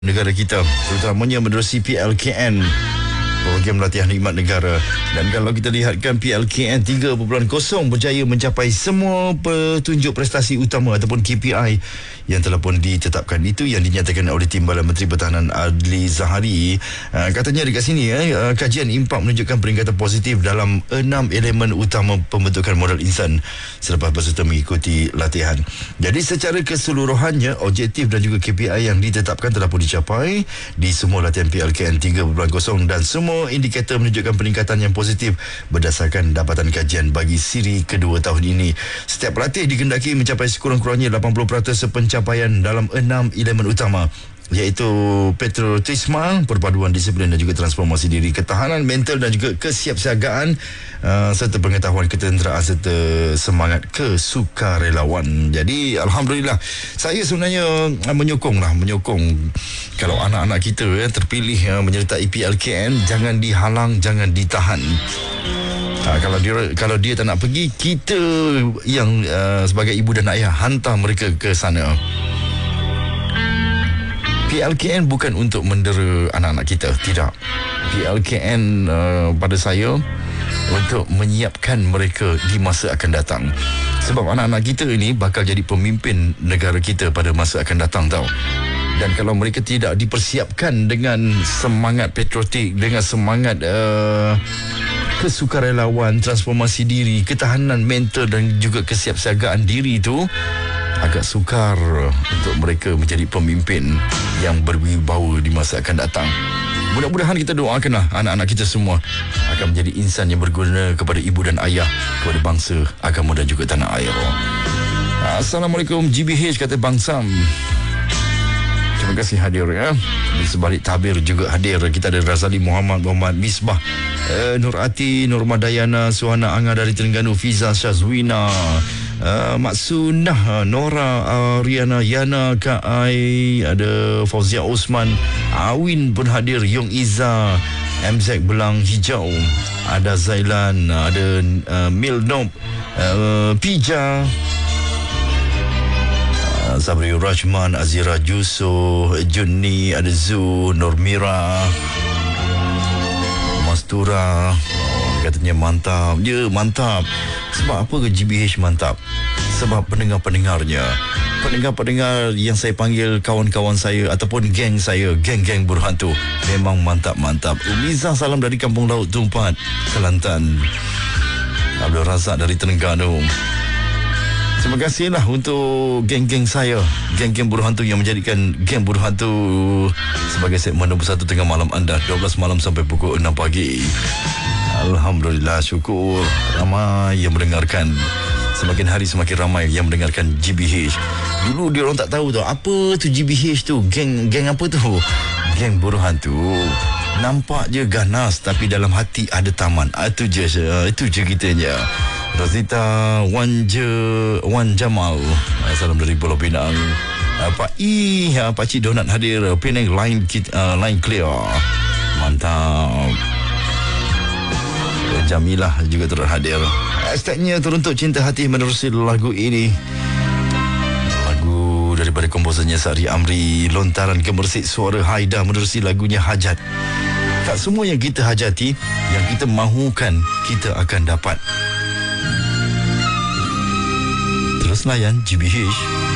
negara kita, terutamanya menerusi PLKN, Program Latihan Khidmat Negara. Dan kalau kita lihatkan PLKN 3.0 berjaya mencapai semua petunjuk prestasi utama ataupun KPI yang telah pun ditetapkan. Itu yang dinyatakan oleh Timbalan Menteri Pertahanan Adli Zahari. Katanya dekat sini kajian IMPAK menunjukkan peningkatan positif dalam 6 elemen utama pembentukan modal insan selepas peserta mengikuti latihan. Jadi secara keseluruhannya, objektif dan juga KPI yang ditetapkan telah pun dicapai di semua latihan PLKN 3.0 dan semua indikator menunjukkan peningkatan yang positif berdasarkan dapatan kajian bagi siri kedua tahun ini. Setiap pelatih dikehendaki mencapai sekurang-kurangnya 80% pencapaian dalam 6 elemen utama, iaitu patriotisme, perpaduan disiplin dan juga transformasi diri, ketahanan mental dan juga kesiapsiagaan, serta pengetahuan ketenteraan serta semangat kesukarelawan. Jadi Alhamdulillah, saya sebenarnya menyokong kalau anak-anak kita terpilih menyertai PLKN, jangan dihalang, jangan ditahan. Kalau dia tak nak pergi, kita yang sebagai ibu dan ayah hantar mereka ke sana. PLKN bukan untuk mendera anak-anak kita, tidak. PLKN pada saya untuk menyiapkan mereka di masa akan datang. Sebab anak-anak kita ini bakal jadi pemimpin negara kita pada masa akan datang, tau. Dan kalau mereka tidak dipersiapkan dengan semangat patriotik, dengan semangat kesukarelawan, transformasi diri, ketahanan mental dan juga kesiapsiagaan diri itu, agak sukar untuk mereka menjadi pemimpin yang berwibawa di masa akan datang. Mudah-mudahan kita doakanlah anak-anak kita semua akan menjadi insan yang berguna kepada ibu dan ayah, kepada bangsa, agama dan juga tanah air. Assalamualaikum GBH, kata Bang Sam. Terima kasih hadir ya. Di sebalik tabir juga hadir. Kita ada Razali Muhammad Misbah, Nurati, Nurmadayana, Suhana Anga dari Terengganu, Fiza Syazwina, Maksunah, Nora, Riana, Yana, Kak Ai, ada Fauzia Osman, Awin pun hadir, Yong Iza, MZ Belang Hijau, ada Zailan, ada Milnob, Pija, Sabri Rajman, Azira Juso, Junni, ada Zu, Normira, Mastura. Katanya mantap. Ya, mantap. Sebab apa ke GBH mantap? Sebab pendengar-pendengarnya, pendengar-pendengar yang saya panggil kawan-kawan saya ataupun geng saya, geng-geng berhantu, memang mantap-mantap. Umiza, salam dari Kampung Laut Tumpat, Kelantan. Abdul Razak dari Terengganu. Terima kasihlah untuk geng-geng saya, geng-geng buruh hantu yang menjadikan geng buruh hantu sebagai segmen nombor 1 tengah malam anda, 12 malam sampai pukul 6 pagi. Alhamdulillah, syukur ramai yang mendengarkan. Semakin hari semakin ramai yang mendengarkan GBH. Dulu dia orang tak tahu tu apa tu GBH tu, geng apa tu? Geng buruh hantu. Nampak je ganas tapi dalam hati ada taman. Itu je kitanya. Rosita Wan Jamal, salam dari Pulau Pinang. Pak Cik Donat hadir. Penang line clear. Mantap. Jamilah juga turut hadir. Hashtagnya teruntuk cinta hati menerusi lagu ini. Lagu daripada komposernya Sari Amri, lontaran gemersik suara Haida menerusi lagunya Hajat. Tak semua yang kita hajati, yang kita mahukan, kita akan dapat. Terus layan GBH.